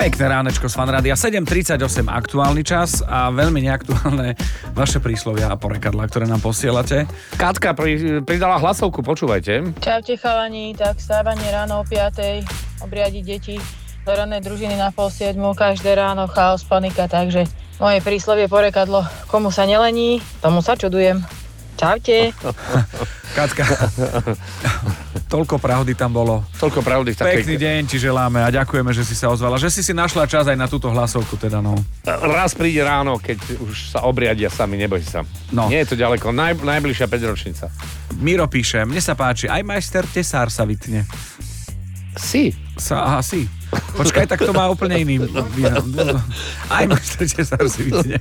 Pekné ránečko z Fanrádia, 7.38 aktuálny čas a veľmi neaktuálne vaše príslovia a porekadlá, ktoré nám posielate. Katka pridala hlasovku, počúvajte. Čaute chalani, tak stávanie ráno o 5:00, obriadiť deti do rannej družiny na 6:30, každé ráno chaos, panika, takže moje príslovie porekadlo, komu sa nelení, tomu sa čudujem. Čaute. Katka, toľko pravdy tam bolo. Toľko pravdy v takej... Pekný deň ti želáme a ďakujeme, že si sa ozvala. Že si našla čas aj na túto hlasovku teda, no. Raz príde ráno, keď už sa obriadia sami, neboj sa. No. Nie je to ďaleko, najbližšia 5-ročnica. Miro píše, mne sa páči, aj majster tesár sa vytne. Si. Aha, si. Počkaj, tak to má úplne iný význam. Aj majster tesár si vytne.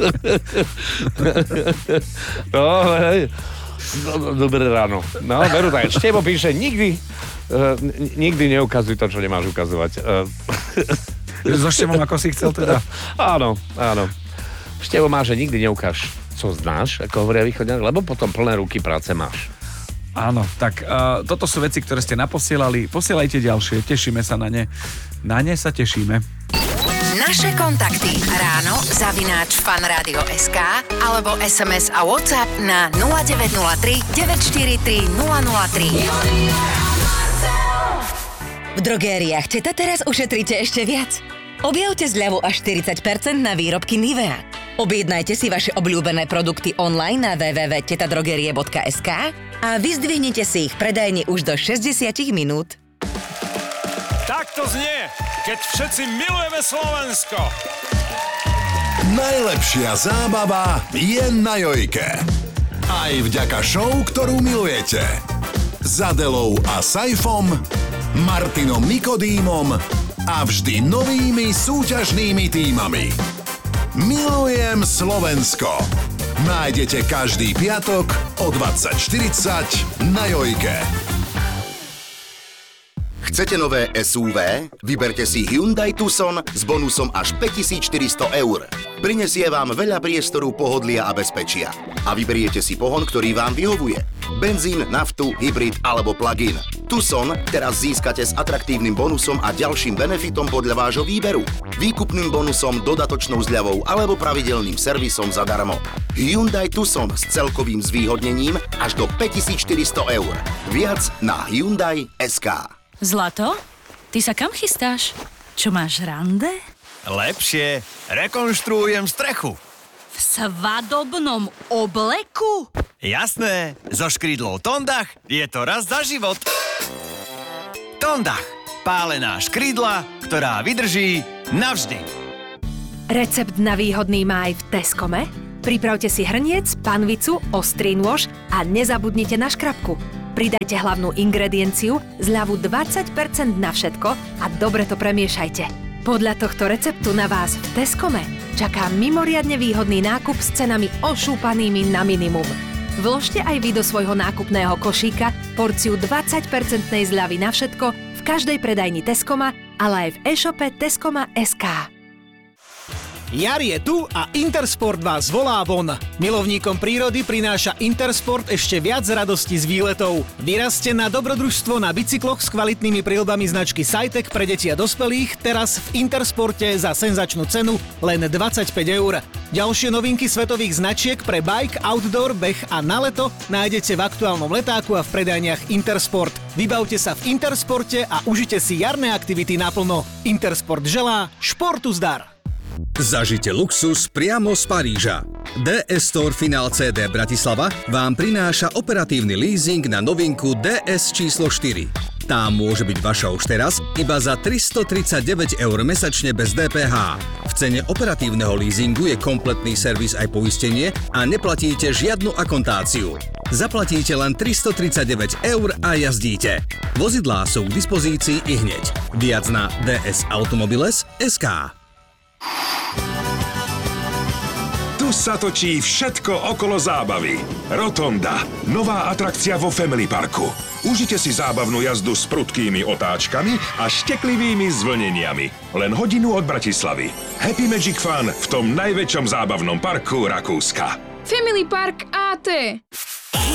Dobré ráno. No, veru tak. Števo píše, nikdy neukazuj to, čo nemáš ukazovať. So Števom, ako si chcel teda? Áno. Števo má, že nikdy neukáž, co znáš, ako hovoria východňari, lebo potom plné ruky práce máš. Áno, tak toto sú veci, ktoré ste naposielali. Posielajte ďalšie, tešíme sa na ne. Na ne sa tešíme. Naše kontakty ráno@fanradio.sk alebo SMS a WhatsApp na 0903 943 003. V drogériách Teta teraz ušetríte ešte viac. Objavte zľavu až 40% na výrobky Nivea. Objednajte si vaše obľúbené produkty online na www.tetadrogerie.sk a vyzdvihnite si ich predajne už do 60 minút. Tak to znie, keď všetci milujeme Slovensko. Najlepšia zábava je na Jojke. Aj vďaka show, ktorú milujete. S Adelou a Saifom, Martinom Nikodýmom a vždy novými súťažnými tímami. Milujem Slovensko. Nájdete každý piatok o 20:40 na Jojke. Chcete nové SUV? Vyberte si Hyundai Tucson s bonusom až 5400 €. Prinesie vám veľa priestoru, pohodlia a bezpečia. A vyberiete si pohon, ktorý vám vyhovuje. Benzín, naftu, hybrid alebo plug-in. Tucson teraz získate s atraktívnym bonusom a ďalším benefitom podľa vášho výberu. Výkupným bonusom, dodatočnou zľavou alebo pravidelným servisom zadarmo. Hyundai Tucson s celkovým zvýhodnením až do 5400 €. Viac na Hyundai.sk. Zlato, ty sa kam chystáš? Čo máš, rande? Lepšie, rekonštruujem strechu. V svadobnom obleku? Jasné, so škrydlou Tondach je to raz za život. Tondach, pálená škrydla, ktorá vydrží navždy. Recept na výhodný máj v Teskome? Pripravte si hrniec, panvicu, ostrý nôž a nezabudnite na škrabku. Pridajte hlavnú ingredienciu, zľavu 20% na všetko a dobre to premiešajte. Podľa tohto receptu na vás v Teskome čaká mimoriadne výhodný nákup s cenami ošúpanými na minimum. Vložte aj vy do svojho nákupného košíka porciu 20% zľavy na všetko v každej predajni Teskoma, ale aj v e-shope Teskoma.sk. Jar je tu a Intersport vás volá von. Milovníkom prírody prináša Intersport ešte viac radosti z výletov. Vyrazte na dobrodružstvo na bicykloch s kvalitnými príľbami značky Sajtek pre deti a dospelých teraz v Intersporte za senzačnú cenu len 25 €. Ďalšie novinky svetových značiek pre bike, outdoor, beh a na leto nájdete v aktuálnom letáku a v predajniach Intersport. Vybavte sa v Intersporte a užite si jarné aktivity naplno. Intersport želá športu zdar. Zažite luxus priamo z Paríža. DS Store Final CD Bratislava vám prináša operatívny leasing na novinku DS číslo 4. Tá môže byť vaša už teraz iba za 339 € mesačne bez DPH. V cene operatívneho leasingu je kompletný servis aj poistenie a neplatíte žiadnu akontáciu. Zaplatíte len 339 € a jazdíte. Vozidlá sú k dispozícii i hneď. Viac na dsautomobiles.sk. Tu sa točí všetko okolo zábavy. Rotonda. Nová atrakcia vo Family Parku. Užite si zábavnú jazdu s prudkými otáčkami a šteklivými zvlneniami. Len hodinu od Bratislavy. Happy Magic Fun v tom najväčšom zábavnom parku Rakúska. Family Park AT.